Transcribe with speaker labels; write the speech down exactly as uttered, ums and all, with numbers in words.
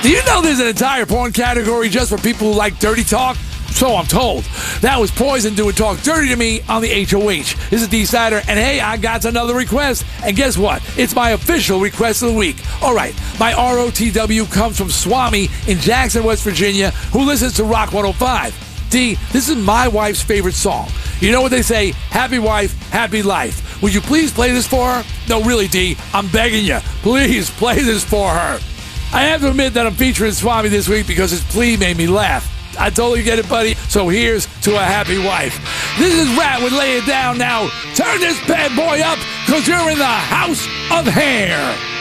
Speaker 1: Do you know there's an entire porn category just for people who like dirty talk? So I'm told. That was Poison doing Talk Dirty to Me on the H O H. This is D-Sider, and hey, I got another request. And guess what? It's my official request of the week. All right, my R O T W comes from Swami in Jackson, West Virginia, who listens to Rock one oh five. D, this is my wife's favorite song. You know what they say? Happy wife, happy life. Would you please play this for her? No, really, D, I'm begging you. Please play this for her. I have to admit that I'm featuring Swami this week because his plea made me laugh. I totally get it, buddy. So here's to a happy wife. This is Rat with Lay It Down. Now turn this bad boy up because you're in the house of hair.